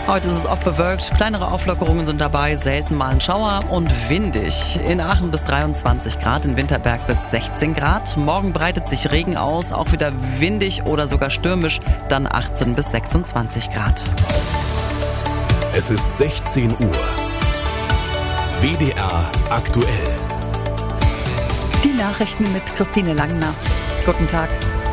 Heute ist es oft bewölkt, kleinere Auflockerungen sind dabei, selten mal ein Schauer und windig. In Aachen bis 23 Grad, in Winterberg bis 16 Grad. Morgen breitet sich Regen aus, auch wieder windig oder sogar stürmisch, dann 18 bis 26 Grad. Es ist 16 Uhr. WDR aktuell. Die Nachrichten mit Christine Langner. Guten Tag.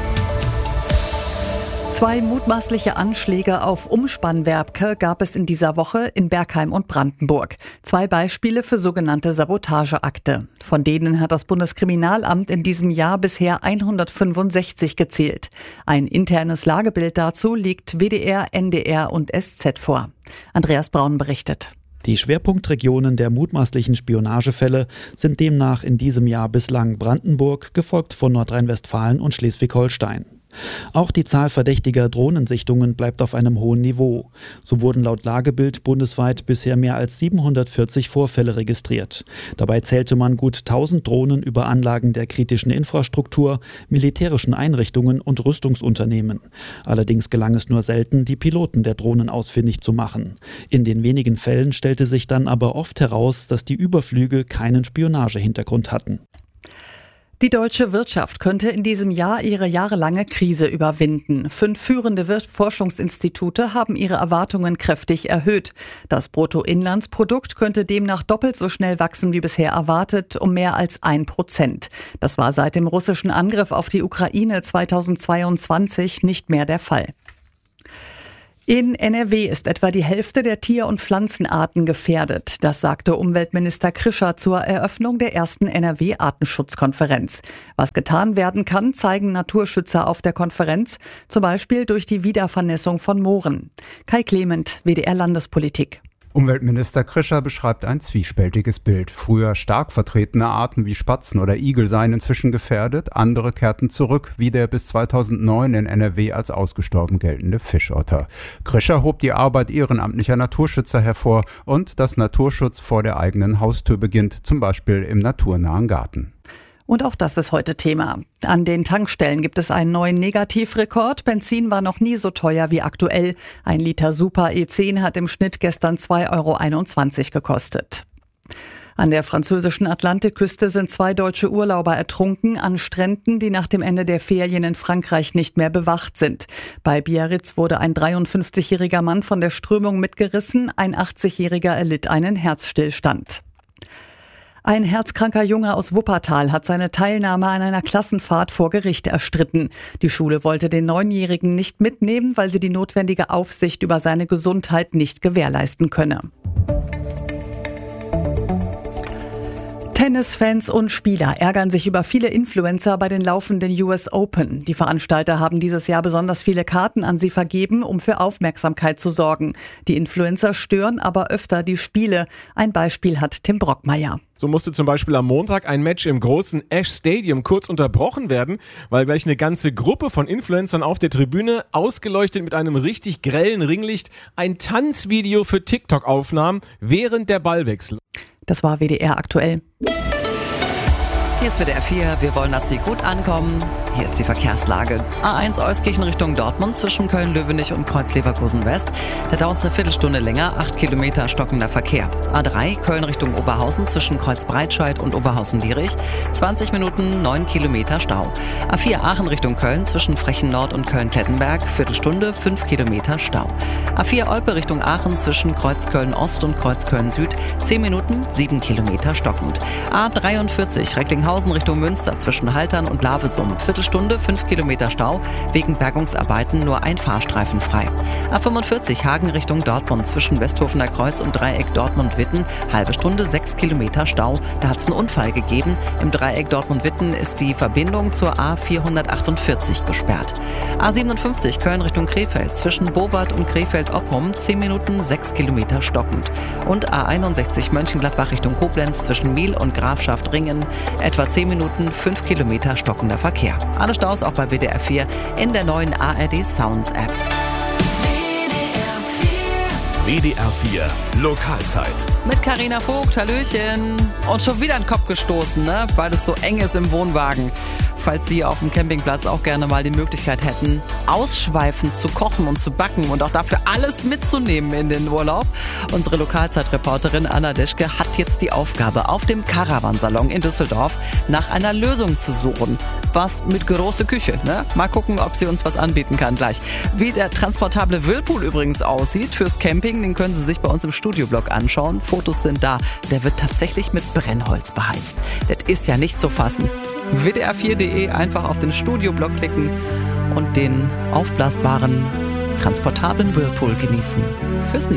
2 mutmaßliche Anschläge auf Umspannwerke gab es in dieser Woche in Bergheim und Brandenburg. 2 Beispiele für sogenannte Sabotageakte. Von denen hat das Bundeskriminalamt in diesem Jahr bisher 165 gezählt. Ein internes Lagebild dazu liegt WDR, NDR und SZ vor. Andreas Braun berichtet. Die Schwerpunktregionen der mutmaßlichen Spionagefälle sind demnach in diesem Jahr bislang Brandenburg, gefolgt von Nordrhein-Westfalen und Schleswig-Holstein. Auch die Zahl verdächtiger Drohnensichtungen bleibt auf einem hohen Niveau. So wurden laut Lagebild bundesweit bisher mehr als 740 Vorfälle registriert. Dabei zählte man gut 1000 Drohnen über Anlagen der kritischen Infrastruktur, militärischen Einrichtungen und Rüstungsunternehmen. Allerdings gelang es nur selten, die Piloten der Drohnen ausfindig zu machen. In den wenigen Fällen stellte sich dann aber oft heraus, dass die Überflüge keinen Spionagehintergrund hatten. Die deutsche Wirtschaft könnte in diesem Jahr ihre jahrelange Krise überwinden. 5 führende Forschungsinstitute haben ihre Erwartungen kräftig erhöht. Das Bruttoinlandsprodukt könnte demnach doppelt so schnell wachsen wie bisher erwartet, um mehr als 1%. Das war seit dem russischen Angriff auf die Ukraine 2022 nicht mehr der Fall. In NRW ist etwa die Hälfte der Tier- und Pflanzenarten gefährdet. Das sagte Umweltminister Krischer zur Eröffnung der ersten NRW-Artenschutzkonferenz. Was getan werden kann, zeigen Naturschützer auf der Konferenz, zum Beispiel durch die Wiedervernässung von Mooren. Kai Clement, WDR Landespolitik. Umweltminister Krischer beschreibt ein zwiespältiges Bild. Früher stark vertretene Arten wie Spatzen oder Igel seien inzwischen gefährdet, andere kehrten zurück, wie der bis 2009 in NRW als ausgestorben geltende Fischotter. Krischer hob die Arbeit ehrenamtlicher Naturschützer hervor und dass Naturschutz vor der eigenen Haustür beginnt, zum Beispiel im naturnahen Garten. Und auch das ist heute Thema. An den Tankstellen gibt es einen neuen Negativrekord. Benzin war noch nie so teuer wie aktuell. 1 Liter Super E10 hat im Schnitt gestern 2,21 € gekostet. An der französischen Atlantikküste sind 2 deutsche Urlauber ertrunken an Stränden, die nach dem Ende der Ferien in Frankreich nicht mehr bewacht sind. Bei Biarritz wurde ein 53-jähriger Mann von der Strömung mitgerissen. Ein 80-jähriger erlitt einen Herzstillstand. Ein herzkranker Junge aus Wuppertal hat seine Teilnahme an einer Klassenfahrt vor Gericht erstritten. Die Schule wollte den 9-Jährigen nicht mitnehmen, weil sie die notwendige Aufsicht über seine Gesundheit nicht gewährleisten könne. Tennisfans und Spieler ärgern sich über viele Influencer bei den laufenden US Open. Die Veranstalter haben dieses Jahr besonders viele Karten an sie vergeben, um für Aufmerksamkeit zu sorgen. Die Influencer stören aber öfter die Spiele. Ein Beispiel hat Tim Brockmeier. So musste zum Beispiel am Montag ein Match im großen Ash Stadium kurz unterbrochen werden, weil gleich eine ganze Gruppe von Influencern auf der Tribüne, ausgeleuchtet mit einem richtig grellen Ringlicht, ein Tanzvideo für TikTok aufnahm während der Ballwechsel. Das war WDR aktuell. Hier ist WDR 4. Wir wollen, dass Sie gut ankommen. Hier ist die Verkehrslage. A1 Euskirchen Richtung Dortmund zwischen Köln-Löwenich und Kreuz-Leverkusen-West. Da dauert es eine Viertelstunde länger, 8 Kilometer stockender Verkehr. A3 Köln Richtung Oberhausen zwischen Kreuz-Breitscheid und Oberhausen-Lierich. 20 Minuten, 9 Kilometer Stau. A4 Aachen Richtung Köln zwischen Frechen-Nord und Köln-Klettenberg. Viertelstunde, 5 Kilometer Stau. A4 Olpe Richtung Aachen zwischen Kreuz-Köln-Ost und Kreuz-Köln-Süd. 10 Minuten, 7 Kilometer stockend. A43 Recklinghausen Richtung Münster zwischen Haltern und Lavesum. Viertelstunde, 5 Kilometer Stau. Wegen Bergungsarbeiten nur ein Fahrstreifen frei. A45 Hagen Richtung Dortmund zwischen Westhofener Kreuz und Dreieck Dortmund-Witten. Halbe Stunde, 6 Kilometer Stau. Da hat es einen Unfall gegeben. Im Dreieck Dortmund-Witten ist die Verbindung zur A448 gesperrt. A57 Köln Richtung Krefeld zwischen Bowart und Krefeld-Oppum. 10 Minuten, 6 Kilometer stockend. Und A61 Mönchengladbach Richtung Koblenz zwischen Miel und Grafschaft Ringen. Etwa 10 Minuten, 5 Kilometer stockender Verkehr. Alle Staus auch bei WDR 4 in der neuen ARD Sounds App. WDR 4 Lokalzeit. Mit Carina Vogt, hallöchen. Und schon wieder ein Kopf gestoßen, ne? Weil es so eng ist im Wohnwagen. falls Sie auf dem Campingplatz auch gerne mal die Möglichkeit hätten, ausschweifend zu kochen und zu backen und auch dafür alles mitzunehmen in den Urlaub. Unsere Lokalzeitreporterin Anna Deschke hat jetzt die Aufgabe, auf dem Caravansalon in Düsseldorf nach einer Lösung zu suchen. Was mit großer Küche, ne? Mal gucken, ob sie uns was anbieten kann gleich. Wie der transportable Whirlpool übrigens aussieht fürs Camping, den können Sie sich bei uns im Studioblog anschauen. Fotos sind da. Der wird tatsächlich mit Brennholz beheizt. Das ist ja nicht zu fassen. WDR4.de einfach auf den Studioblog klicken und den aufblasbaren, transportablen Whirlpool genießen. Fürs